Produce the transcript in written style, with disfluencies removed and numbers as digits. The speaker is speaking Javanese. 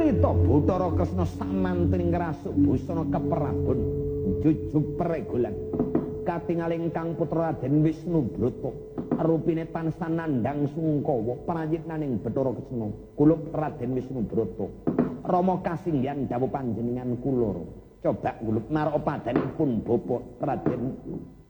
Carita Bathara Kresna samantening ngrasuk busana keprabon jujug peregulan katingaling kang putra Raden Wisnubrata rupine tansah nandhang sungkawa prayitnaning Bathara Kresna kulup Raden Wisnubrata Rama kasinggihan dawuh panjenengan kula coba kulup naraka padanipun Bapak Raden